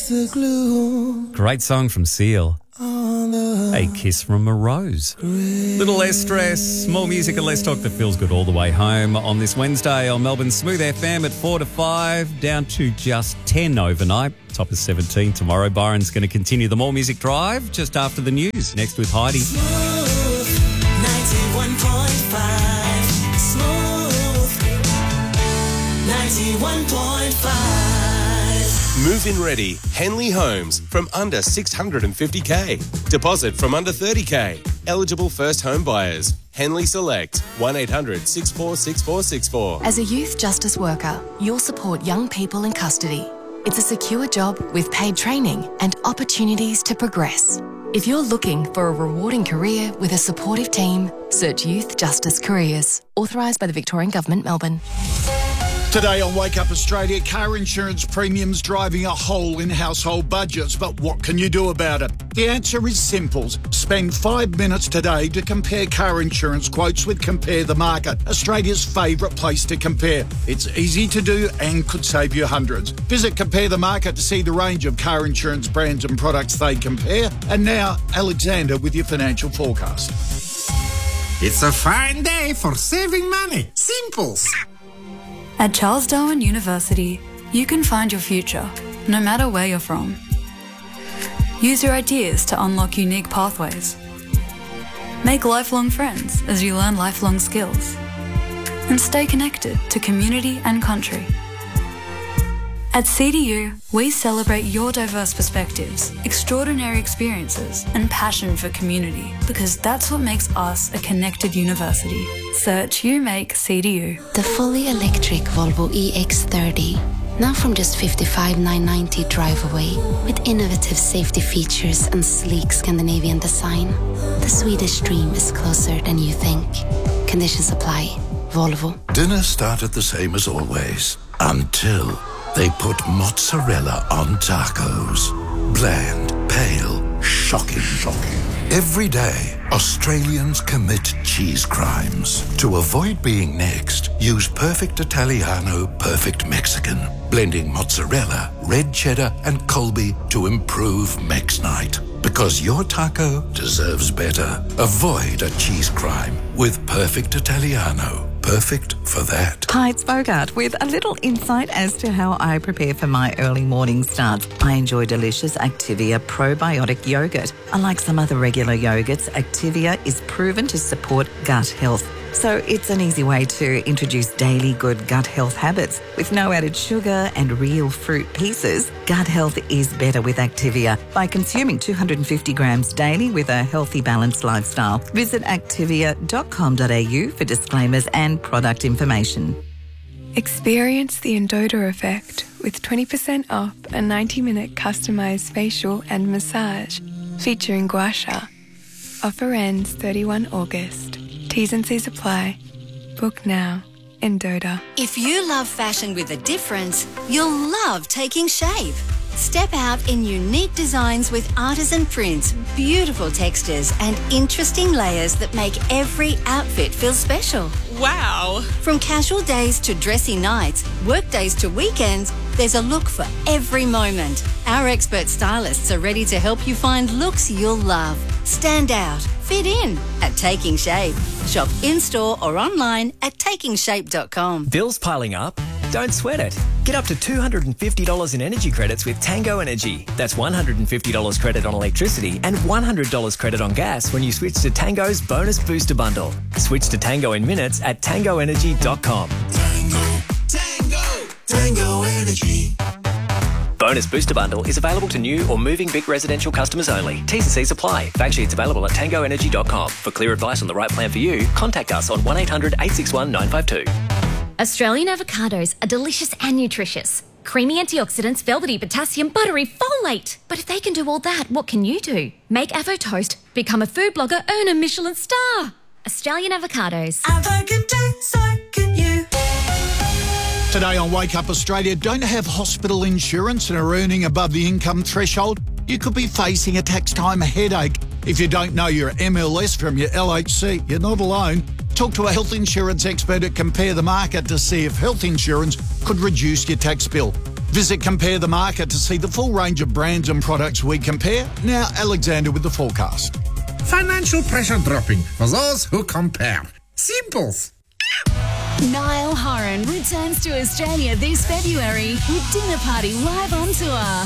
Great song from Seal. A kiss from a rose. Little less stress, more music and less talk that feels good all the way home on this Wednesday on Melbourne's Smooth FM at 4 to 5, down to just 10 overnight. Top of 17 tomorrow. Byron's going to continue the More Music Drive just after the news. Next with Heidi. Smooth 91.5. Smooth 91.5. Move-in ready. Henley Homes from under 650k. Deposit from under 30k. Eligible first home buyers. Henley Select. 1-800-646464. As a youth justice worker, you'll support young people in custody. It's a secure job with paid training and opportunities to progress. If you're looking for a rewarding career with a supportive team, search Youth Justice Careers. Authorised by the Victorian Government, Melbourne. Today on Wake Up Australia, car insurance premiums driving a hole in household budgets. But what can you do about it? The answer is simple. Spend 5 minutes today to compare car insurance quotes with Compare the Market, Australia's favourite place to compare. It's easy to do and could save you hundreds. Visit Compare the Market to see the range of car insurance brands and products they compare. And now, Alexander with your financial forecast. It's a fine day for saving money. Simples. At Charles Darwin University, you can find your future, no matter where you're from. Use your ideas to unlock unique pathways. Make lifelong friends as you learn lifelong skills. And stay connected to community and country. At CDU, we celebrate your diverse perspectives, extraordinary experiences, and passion for community, because that's what makes us a connected university. Search You Make CDU. The fully electric Volvo EX30, now from just $55,990 drive away, with innovative safety features and sleek Scandinavian design. The Swedish dream is closer than you think. Conditions apply. Volvo. Dinner started the same as always, until they put mozzarella on tacos. Bland, pale, shocking. Every day, Australians commit cheese crimes. To avoid being next, use Perfect Italiano, Perfect Mexican, blending mozzarella, red cheddar, and Colby to improve Mex Night. Because your taco deserves better. Avoid a cheese crime with Perfect Italiano. Perfect for that. Hi, it's Bogart with a little insight as to how I prepare for my early morning starts. I enjoy delicious Activia probiotic yogurt. Unlike some other regular yogurts, Activia is proven to support gut health. So it's an easy way to introduce daily good gut health habits. With no added sugar and real fruit pieces, gut health is better with Activia by consuming 250 grams daily with a healthy, balanced lifestyle. Visit activia.com.au for disclaimers and product information. Experience the Endota effect with 20% off a 90-minute customised facial and massage featuring Gua Sha. Offer ends 31 August. T's and C's apply. Book now. Endota. If you love fashion with a difference, you'll love Taking Shape. Step out in unique designs with artisan prints, beautiful textures, and interesting layers that make every outfit feel special. Wow! From casual days to dressy nights, work days to weekends, there's a look for every moment. Our expert stylists are ready to help you find looks you'll love. Stand out, fit in at Taking Shape. Shop in-store or online at takingshape.com. Bills piling up? Don't sweat it. Get up to $250 in energy credits with Tango Energy. That's $150 credit on electricity and $100 credit on gas when you switch to Tango's Bonus Booster Bundle. Switch to Tango in minutes at tangoenergy.com. Tango Energy. Bonus Booster Bundle is available to new or moving Vic residential customers only. T's and C's apply. Fact sheets available at tangoenergy.com. For clear advice on the right plan for you, contact us on 1-800-861-952. Australian avocados are delicious and nutritious. Creamy antioxidants, velvety potassium, buttery folate. But if they can do all that, what can you do? Make Avo Toast, become a food blogger, earn a Michelin star. Australian avocados. Avo can do, so can you. Today on Wake Up Australia, don't have hospital insurance and are earning above the income threshold? You could be facing a tax time headache. If you don't know your MLS from your LHC, you're not alone. Talk to a health insurance expert at Compare the Market to see if health insurance could reduce your tax bill. Visit Compare the Market to see the full range of brands and products we compare. Now, Alexander with the forecast. Financial pressure dropping for those who compare. Simples. Niall Horan returns to Australia this February with Dinner Party live on tour.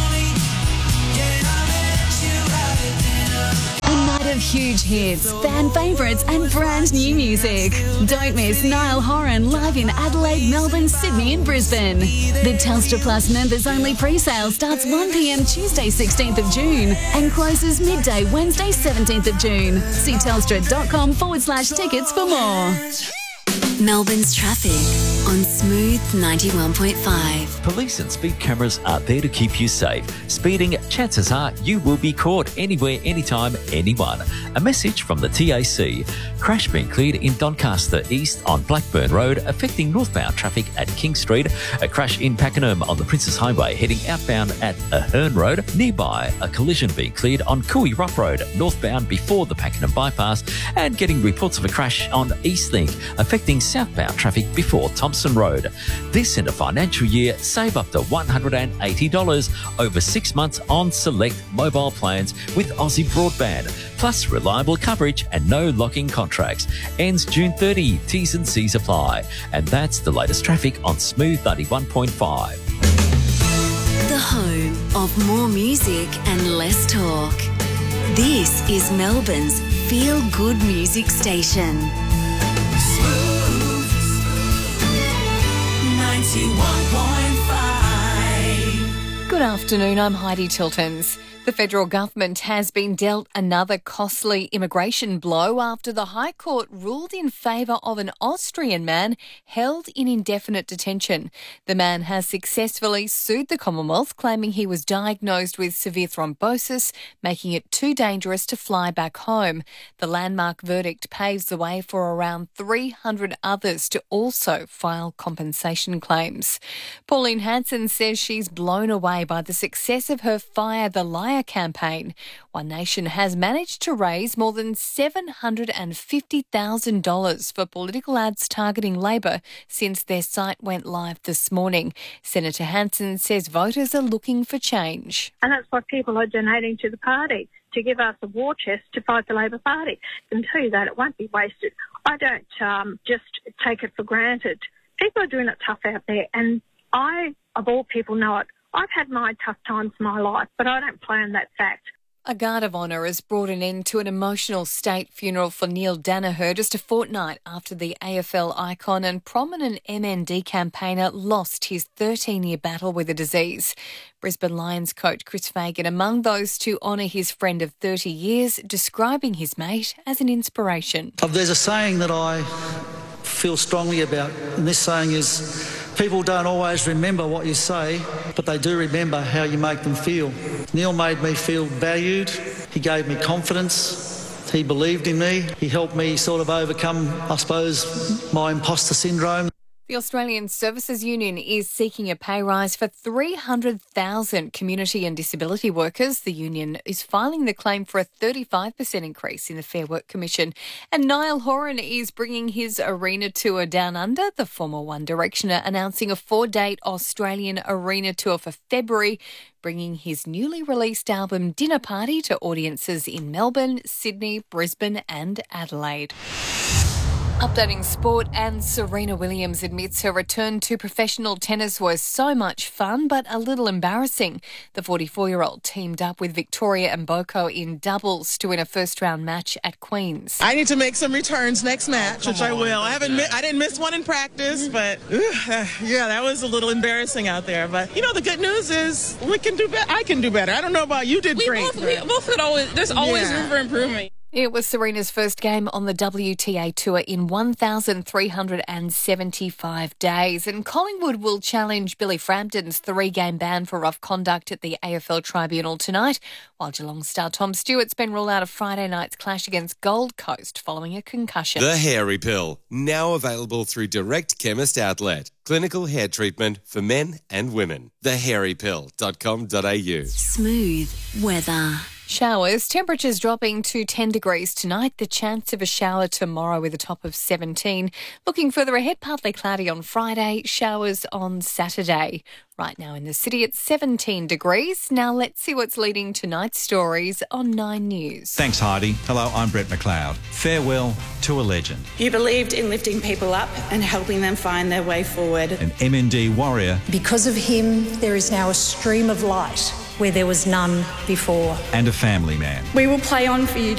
A night of huge hits, fan favourites and brand new music. Don't miss Niall Horan live in Adelaide, Melbourne, Sydney and Brisbane. The Telstra Plus members only pre-sale starts 1 p.m. Tuesday 16th of June and closes midday Wednesday 17th of June. See telstra.com/tickets for more. Melbourne's traffic on Smooth 91.5. Police and speed cameras are there to keep you safe. Speeding, chances are you will be caught anywhere, anytime, anyone. A message from the TAC. Crash being cleared in Doncaster East on Blackburn Road, affecting northbound traffic at King Street. A crash in Pakenham on the Princes Highway, heading outbound at Ahern Road. Nearby, a collision being cleared on Cooey Rock Road, northbound before the Pakenham bypass. And getting reports of a crash on Eastlink, affecting southbound traffic before Thompson Road. This end of financial year, save up to $180 over 6 months on select mobile plans with Aussie Broadband, plus reliable coverage and no locking contracts. Ends June 30. T's and C's apply. And that's the latest traffic on Smooth 91.5. The home of more music and less talk. This is Melbourne's feel-good music station. 91.5. Good afternoon, I'm Heidi Tiltons. The federal government has been dealt another costly immigration blow after the High Court ruled in favour of an Austrian man held in indefinite detention. The man has successfully sued the Commonwealth, claiming he was diagnosed with severe thrombosis, making it too dangerous to fly back home. The landmark verdict paves the way for around 300 others to also file compensation claims. Pauline Hanson says she's blown away by the success of her Fire the Liar campaign. One Nation has managed to raise more than $750,000 for political ads targeting Labor since their site went live this morning. Senator Hanson says voters are looking for change. And that's why people are donating to the party, to give us a war chest to fight the Labor Party. I can tell you that it won't be wasted. I don't just take it for granted. People are doing it tough out there, and I, of all people, know it. I've had my tough times in my life, but I don't play on that fact. A guard of honour has brought an end to an emotional state funeral for Neil Danaher just a fortnight after the AFL icon and prominent MND campaigner lost his 13-year battle with the disease. Brisbane Lions coach Chris Fagan among those to honour his friend of 30 years, describing his mate as an inspiration. There's a saying that I feel strongly about, and this saying is, people don't always remember what you say, but they do remember how you make them feel. Neil made me feel valued. He gave me confidence. He believed in me. He helped me sort of overcome, I suppose, my imposter syndrome. The Australian Services Union is seeking a pay rise for 300,000 community and disability workers. The union is filing the claim for a 35% increase in the Fair Work Commission. And Niall Horan is bringing his arena tour down under. The former One Directioner announcing a 4-date Australian arena tour for February, bringing his newly released album Dinner Party to audiences in Melbourne, Sydney, Brisbane and Adelaide. Updating sport, and Serena Williams admits her return to professional tennis was so much fun but a little embarrassing. The 44-year-old teamed up with Victoria Mboko in doubles to win a first-round match at Queen's. I need to make some returns next match, which I will. I didn't miss one in practice, but that was a little embarrassing out there. But the good news is we can do better. I can do better. I don't know about you. Did great. We both could always. There's always room for improvement. It was Serena's first game on the WTA Tour in 1,375 days, and Collingwood will challenge Billy Frampton's 3-game ban for rough conduct at the AFL Tribunal tonight, while Geelong star Tom Stewart's been ruled out of Friday night's clash against Gold Coast following a concussion. The Hairy Pill, now available through Direct Chemist Outlet. Clinical hair treatment for men and women. Thehairypill.com.au. Smooth weather. Showers, temperatures dropping to 10 degrees tonight. The chance of a shower tomorrow with a top of 17. Looking further ahead, partly cloudy on Friday, showers on Saturday. Right now in the city, it's 17 degrees. Now let's see what's leading tonight's stories on 9 News. Thanks, Heidi. Hello, I'm Brett McLeod. Farewell to a legend. You believed in lifting people up and helping them find their way forward. An MND warrior. Because of him, there is now a stream of light where there was none before. And a family man. We will play on for you,